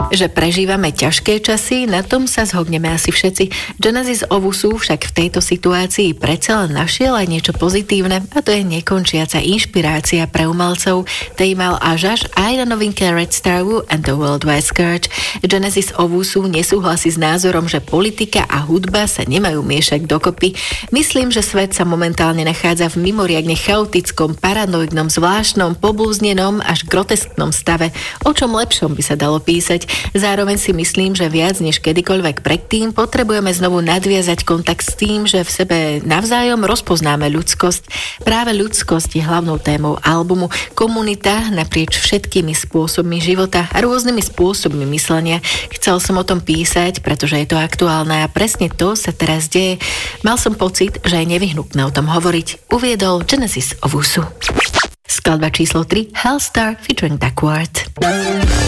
Že prežívame ťažké časy, na tom sa zhodneme asi všetci. Genesis Owusu však v tejto situácii predsa len našiel aj niečo pozitívne, a to je nekončiaca inšpirácia pre umelcov. Tej mal až aj na novinke Red Star Wu and the World Wide Scourge. Genesis Owusu nesúhlasí s názorom, že politika a hudba sa nemajú miešať dokopy. Myslím, že svet sa momentálne nachádza v mimoriadne chaotickom, paranoidnom, zvláštnom, poblúznenom až grotesknom stave. O čom lepšom by sa dalo písať? Zároveň si myslím, že viac než kedykoľvek predtým potrebujeme znovu nadviazať kontakt s tým, že v sebe navzájom rozpoznáme ľudskosť. Práve ľudskosť je hlavnou témou albumu. Komunita naprieč všetkými spôsobmi života a rôznymi spôsobmi myslenia. Chcel som o tom písať, pretože je to aktuálne a presne to sa teraz deje. Mal som pocit, že je nevyhnutné o tom hovoriť. Uviedol Genesis Owusu. Skladba číslo 3 Hellstar featuring Duckward.